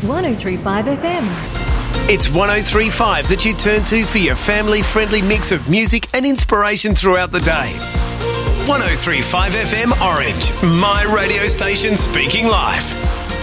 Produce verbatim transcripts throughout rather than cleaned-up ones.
one oh three point five F M. It's one oh three point five that you turn to for your family-friendly mix of music and inspiration throughout the day. one oh three point five F M Orange, my radio station speaking live.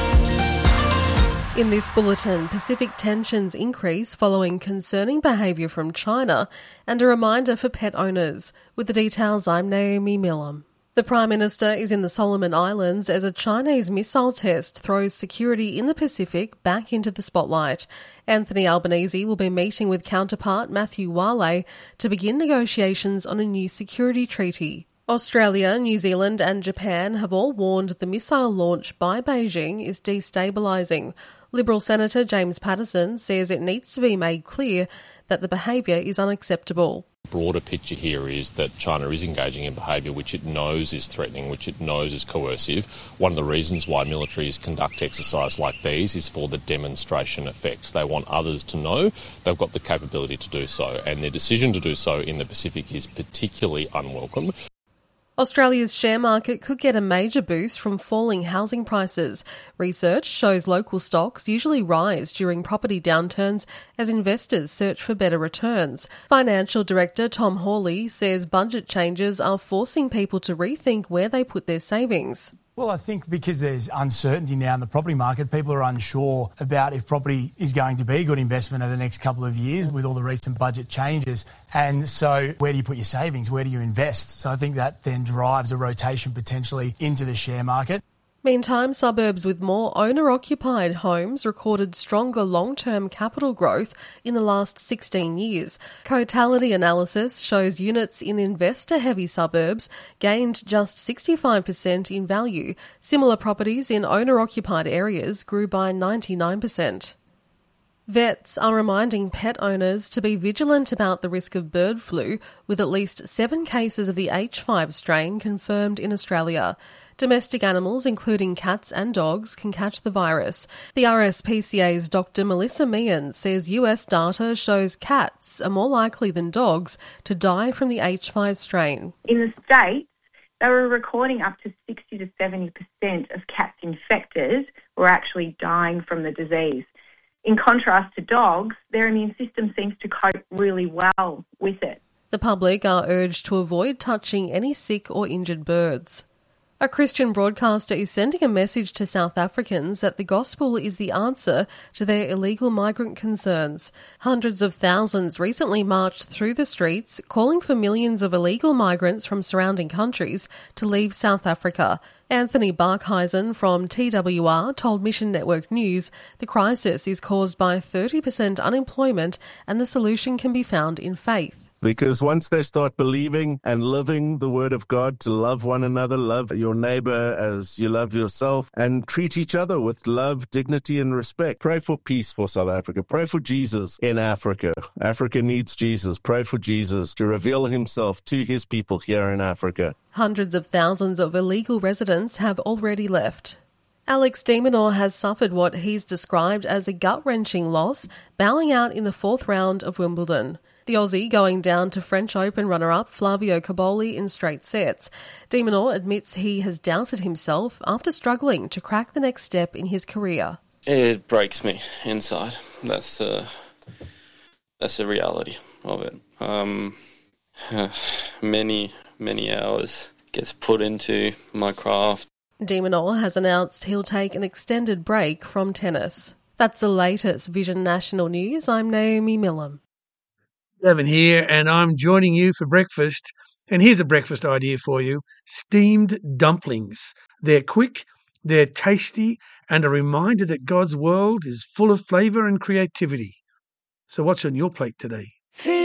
In this bulletin, Pacific tensions increase following concerning behaviour from China and a reminder for pet owners. With the details, I'm Naomi Millam. The Prime Minister is in the Solomon Islands as a Chinese missile test throws security in the Pacific back into the spotlight. Anthony Albanese will be meeting with counterpart Matthew Wale to begin negotiations on a new security treaty. Australia, New Zealand and Japan have all warned the missile launch by Beijing is destabilising. Liberal Senator James Paterson says it needs to be made clear that the behaviour is unacceptable. The broader picture here is that China is engaging in behaviour which it knows is threatening, which it knows is coercive. One of the reasons why militaries conduct exercises like these is for the demonstration effect. They want others to know they've got the capability to do so, and their decision to do so in the Pacific is particularly unwelcome. Australia's share market could get a major boost from falling housing prices. Research shows local stocks usually rise during property downturns as investors search for better returns. Financial Director Tom Hawley says budget changes are forcing people to rethink where they put their savings. Well, I think because there's uncertainty now in the property market, people are unsure about if property is going to be a good investment over the next couple of years with all the recent budget changes. And so where do you put your savings? Where do you invest? So I think that then drives a rotation potentially into the share market. Meantime, suburbs with more owner-occupied homes recorded stronger long-term capital growth in the last sixteen years. Cotality analysis shows units in investor-heavy suburbs gained just sixty-five percent in value. Similar properties in owner-occupied areas grew by ninety-nine percent. Vets are reminding pet owners to be vigilant about the risk of bird flu, with at least seven cases of the H five strain confirmed in Australia. Domestic animals, including cats and dogs, can catch the virus. The R S P C A's Doctor Melissa Meehan says U S data shows cats are more likely than dogs to die from the H five strain. In the States, they were recording up to sixty to seventy percent of cats infected were actually dying from the disease. In contrast to dogs, their immune system seems to cope really well with it. The public are urged to avoid touching any sick or injured birds. A Christian broadcaster is sending a message to South Africans that the gospel is the answer to their illegal migrant concerns. Hundreds of thousands recently marched through the streets, calling for millions of illegal migrants from surrounding countries to leave South Africa. Anthony Barkhuizen from T W R told Mission Network News the crisis is caused by thirty percent unemployment and the solution can be found in faith. Because once they start believing and living the word of God to love one another, love your neighbor as you love yourself, and treat each other with love, dignity, and respect. Pray for peace for South Africa. Pray for Jesus in Africa. Africa needs Jesus. Pray for Jesus to reveal himself to his people here in Africa. Hundreds of thousands of illegal residents have already left. Alex de Minaur has suffered what he's described as a gut-wrenching loss, bowing out in the fourth round of Wimbledon. The Aussie going down to French Open runner-up Flavio Cobolli in straight sets. De Minaur admits he has doubted himself after struggling to crack the next step in his career. It breaks me inside. That's the that's the reality of it. Um, many, many hours gets put into my craft. De Minaur has announced he'll take an extended break from tennis. That's the latest Vision National News. I'm Naomi Millam. Evan here, and I'm joining you for breakfast. And here's a breakfast idea for you. Steamed dumplings. They're quick, they're tasty, and a reminder that God's world is full of flavour and creativity. So what's on your plate today?